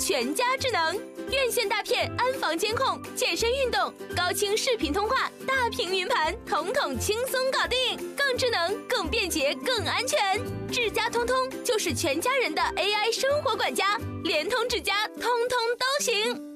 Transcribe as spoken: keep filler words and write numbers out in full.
全家智能，院线大片安防监控，健身运动高清视频通话，大屏云盘，统统轻松搞定，更智能、更便捷、更安全。智家通通就是全家人的 A I 生活管家，联通智家，通通都行。